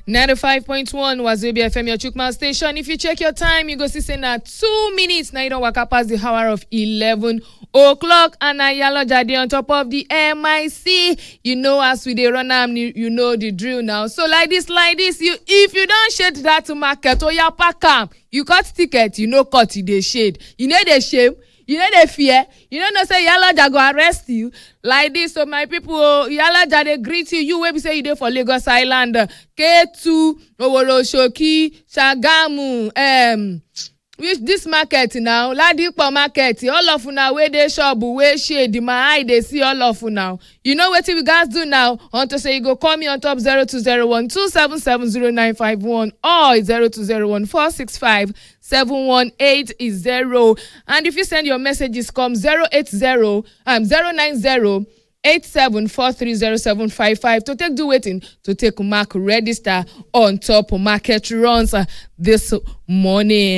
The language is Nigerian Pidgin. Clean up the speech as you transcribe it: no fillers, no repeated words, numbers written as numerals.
95.1 Wazobia FM, your Chukma station. If you check your time, you go see say na 2 minutes. Now you don't waka past the hour of 11 o'clock. And Ayalo Jade on top of the MIC. You know as we dey run am, you know the drill now. So like this, if you don't shade that market or ya pack am, you cut ticket, you know cut you dey shade. You know the shame. You know the fear. You don't know say Yalaja go arrest you like this. So my people, Yalaja they greet you. You wey be say you dey for Lagos Island, K2, Owoloshoki, Shagamu, which this market now, Ladipo market, all of una wey dey shop, wey shade, my eye they see all of una. You know what we guys do now? Want to say you go call me on top 0201-277-0951 or 0201-465-7180. And if you send your messages, come 080-90-87430755 to take do waiting to take mark register on top market runs this morning.